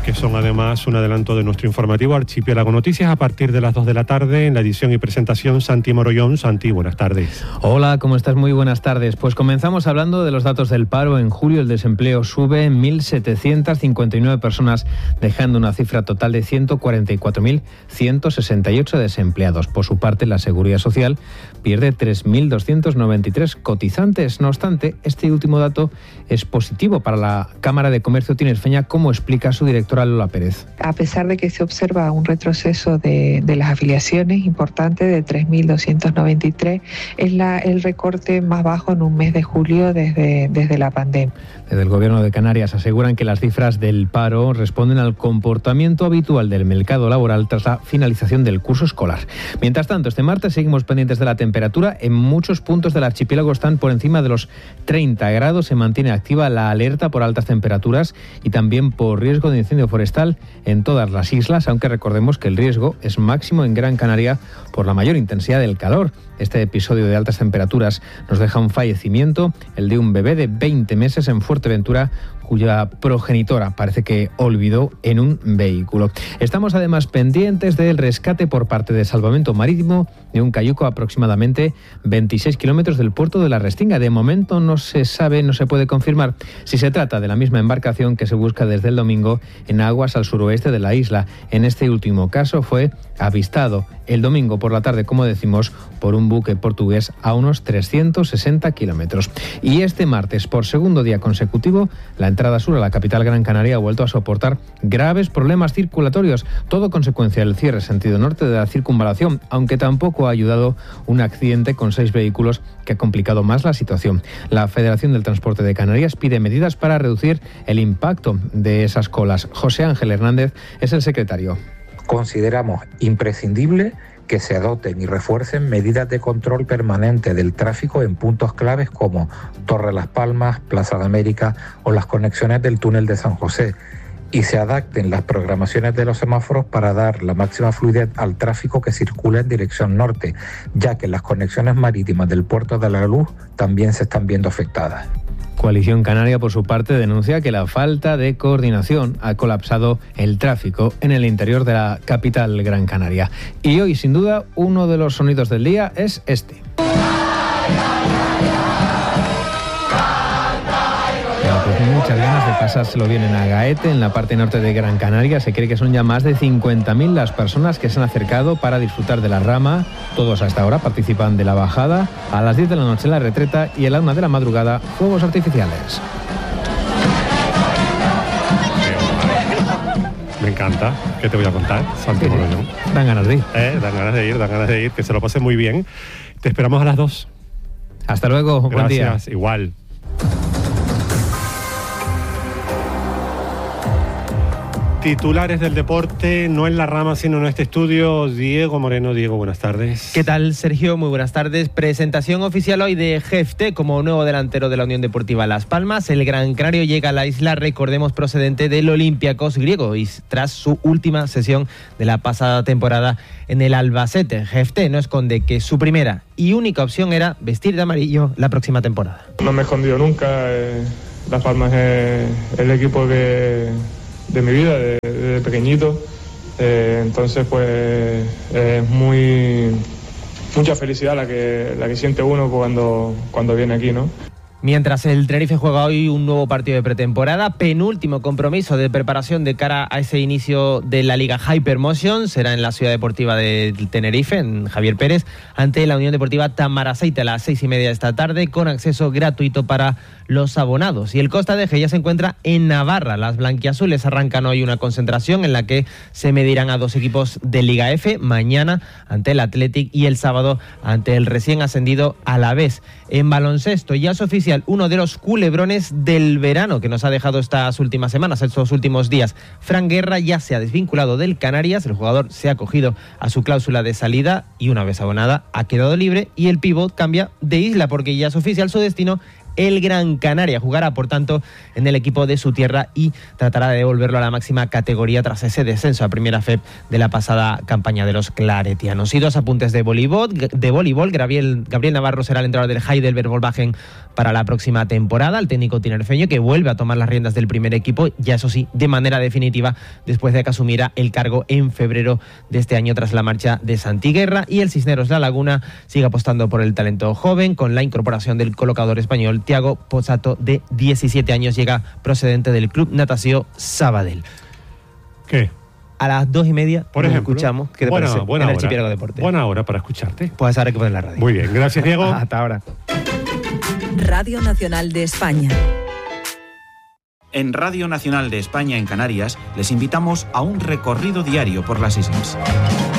que son además un adelanto de nuestro informativo Archipiélago Noticias a partir de las 2 de la tarde. En la edición y presentación, Santi Morollón. Santi, buenas tardes. Hola, ¿cómo estás? Muy buenas tardes. Pues comenzamos hablando de los datos del paro. En julio el desempleo sube en 1.759 personas, dejando una cifra total de 144.168 desempleados. Por su parte, la Seguridad Social pierde 3.293 cotizantes. No obstante, este último dato es positivo para la Cámara de Comercio tinerfeña, como explica su directora Lola Pérez. A pesar de que se observa un retroceso de las afiliaciones importante de 3.293, es el recorte más bajo en un mes de julio desde la pandemia. Desde el Gobierno de Canarias aseguran que las cifras del paro responden al comportamiento habitual del mercado laboral tras la finalización del curso escolar. Mientras tanto, este martes seguimos pendientes de la temperatura. En muchos puntos del archipiélago están por encima de los 30 grados. Se mantiene activa la alerta por altas temperaturas y también por riesgo de incendio forestal en todas las islas, aunque recordemos que el riesgo es máximo en Gran Canaria por la mayor intensidad del calor. Este episodio de altas temperaturas nos deja un fallecimiento, el de un bebé de 20 meses en Fuerteventura, cuya progenitora parece que olvidó en un vehículo. Estamos además pendientes del rescate por parte de Salvamento Marítimo de un cayuco a aproximadamente 26 kilómetros del puerto de La Restinga. De momento no se sabe, no se puede confirmar si se trata de la misma embarcación que se busca desde el domingo en aguas al suroeste de la isla. En este último caso fue avistado el domingo por la tarde, como decimos, por un buque portugués a unos 360 kilómetros. Y este martes, por segundo día consecutivo, la entrada sur a la capital Gran Canaria ha vuelto a soportar graves problemas circulatorios, todo consecuencia del cierre sentido norte de la circunvalación, aunque tampoco ha ayudado un accidente con 6 vehículos que ha complicado más la situación. La Federación del Transporte de Canarias pide medidas para reducir el impacto de esas colas. José Ángel Hernández es el secretario. Consideramos imprescindible que se adopten y refuercen medidas de control permanente del tráfico en puntos claves como Torre Las Palmas, Plaza de América o las conexiones del túnel de San José, y se adapten las programaciones de los semáforos para dar la máxima fluidez al tráfico que circula en dirección norte, ya que las conexiones marítimas del Puerto de la Luz también se están viendo afectadas. Coalición Canaria, por su parte, denuncia que la falta de coordinación ha colapsado el tráfico en el interior de la capital Gran Canaria. Y hoy, sin duda, uno de los sonidos del día es este. Pues muchas ganas de pasárselo bien en Agaete, en la parte norte de Gran Canaria. Se cree que son ya más de 50.000 las personas que se han acercado para disfrutar de la rama. Todos hasta ahora participan de la bajada. A las 10 de la noche la retreta y a la 1 de la madrugada fuegos artificiales. Me encanta. ¿Qué te voy a contar, Santi Morollón? Dan ganas de ir. Dan ganas de ir, que se lo pase muy bien. Te esperamos a las 2. Hasta luego, buen día. Gracias, igual. Titulares del deporte, no en la rama, sino en este estudio. Diego Moreno. Diego, buenas tardes. ¿Qué tal, Sergio? Muy buenas tardes. Presentación oficial hoy de Jefté como nuevo delantero de la Unión Deportiva Las Palmas. El Gran Canario llega a la isla, recordemos, procedente del Olympiacos griego y tras su última sesión de la pasada temporada en el Albacete. Jefté no esconde que su primera y única opción era vestir de amarillo la próxima temporada. No me he escondido nunca. Las Palmas es el equipo de mi vida, desde pequeñito, entonces pues es mucha felicidad la que siente uno cuando viene aquí, ¿no? Mientras el Tenerife juega hoy un nuevo partido de pretemporada, penúltimo compromiso de preparación de cara a ese inicio de la Liga Hypermotion, será en la Ciudad Deportiva de Tenerife, en Javier Pérez, ante la Unión Deportiva Tamaraceite a las 6:30 de esta tarde, con acceso gratuito para los abonados. Y el Costa de Eje ya se encuentra en Navarra. Las blanquiazules arrancan hoy una concentración en la que se medirán a 2 equipos de Liga F, mañana ante el Athletic y el sábado ante el recién ascendido Alavés. En baloncesto ya es oficial uno de los culebrones del verano que nos ha dejado estas últimas semanas, estos últimos días. Fran Guerra ya se ha desvinculado del Canarias, el jugador se ha acogido a su cláusula de salida y una vez abonada ha quedado libre, y el pívot cambia de isla porque ya es oficial su destino el Gran Canaria. Jugará, por tanto, en el equipo de su tierra y tratará de devolverlo a la máxima categoría tras ese descenso a Primera FEP de la pasada campaña de los claretianos. Y 2 apuntes de voleibol. Gabriel Navarro será el entrenador del Heidelberg Volkswagen para la próxima temporada. El técnico tinerfeño que vuelve a tomar las riendas del primer equipo, ya eso sí, de manera definitiva, después de que asumiera el cargo en febrero de este año tras la marcha de Santi Guerra. Y el Cisneros La Laguna sigue apostando por el talento joven con la incorporación del colocador español Thiago Pozzato, de 17 años, llega procedente del Club Natació Sabadell. ¿Qué? A las 2:30, por ejemplo, escuchamos. ¿Qué te parece? Buena en hora. Archipiélago Deporte. Buena hora para escucharte. Pues ahora hay que poner la radio. Muy bien, gracias, Diego. Hasta ahora. Radio Nacional de España. En Radio Nacional de España en Canarias les invitamos a un recorrido diario por las islas.